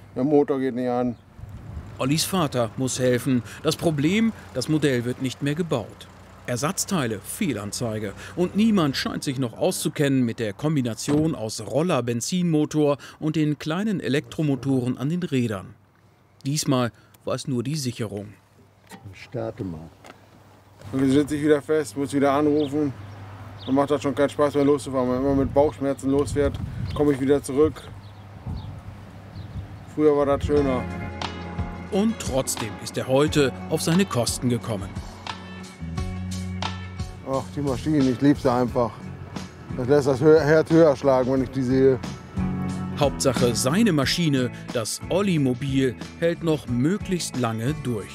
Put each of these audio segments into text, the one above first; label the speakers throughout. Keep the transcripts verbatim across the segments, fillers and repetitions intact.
Speaker 1: der Motor geht nicht an.
Speaker 2: Ollis Vater muss helfen. Das Problem, das Modell wird nicht mehr gebaut. Ersatzteile, Fehlanzeige. Und niemand scheint sich noch auszukennen mit der Kombination aus Roller-Benzinmotor und den kleinen Elektromotoren an den Rädern. Diesmal war es nur die Sicherung.
Speaker 3: Ich starte mal.
Speaker 1: Und dann sitze ich wieder fest, muss wieder anrufen. Dann macht das schon keinen Spaß mehr loszufahren. Wenn man mit Bauchschmerzen losfährt, komme ich wieder zurück. Früher war das schöner.
Speaker 2: Und trotzdem ist er heute auf seine Kosten gekommen.
Speaker 1: Ach, die Maschine, ich liebe sie einfach. Das lässt das Herz höher schlagen, wenn ich die sehe.
Speaker 2: Hauptsache seine Maschine, das Olli-Mobil, hält noch möglichst lange durch.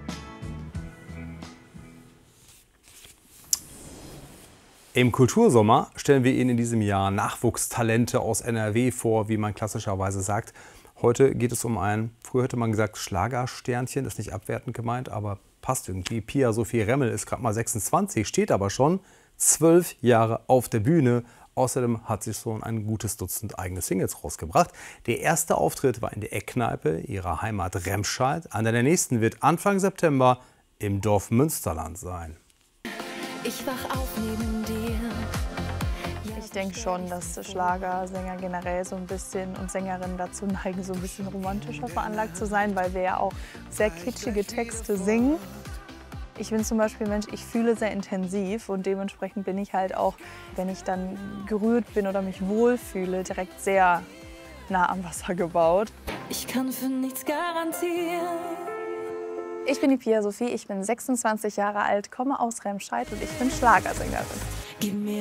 Speaker 4: Im Kultursommer stellen wir Ihnen in diesem Jahr Nachwuchstalente aus N R W vor, wie man klassischerweise sagt. Heute geht es um ein, früher hätte man gesagt Schlagersternchen, ist nicht abwertend gemeint, aber passt irgendwie. Pia Sophie Remmel ist gerade mal sechsundzwanzig, steht aber schon zwölf Jahre auf der Bühne. Außerdem hat sie schon ein gutes Dutzend eigene Singles rausgebracht. Der erste Auftritt war in der Eckkneipe ihrer Heimat Remscheid. Einer der nächsten wird Anfang September im Dorf Münsterland sein.
Speaker 5: Ich wach auf neben dir.
Speaker 6: Ich denke schon, dass Schlagersänger generell so ein bisschen und Sängerinnen dazu neigen, so ein bisschen romantischer veranlagt zu sein, weil wir ja auch sehr kitschige Texte singen. Ich bin zum Beispiel Mensch, ich fühle sehr intensiv und dementsprechend bin ich halt auch, wenn ich dann gerührt bin oder mich wohlfühle, direkt sehr nah am Wasser gebaut.
Speaker 5: Ich kann für nichts garantieren.
Speaker 6: Ich bin die Pia Sophie, ich bin sechsundzwanzig Jahre alt, komme aus Remscheid und ich bin Schlagersängerin.
Speaker 5: Gib mir